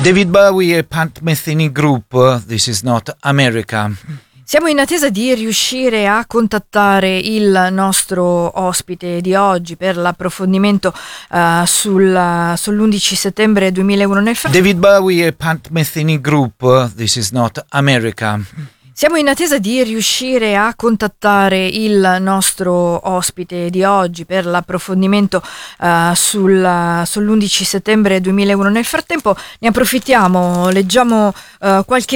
David Bowie e Pat Metheny Group, This Is Not America. Siamo in attesa di riuscire a contattare il nostro ospite di oggi per l'approfondimento sull'11 settembre 2001 nel David Bowie e Pat Metheny Group, This Is Not America. Siamo in attesa di riuscire a contattare il nostro ospite di oggi per l'approfondimento sull'11 settembre 2001. Nel frattempo ne approfittiamo, leggiamo qualche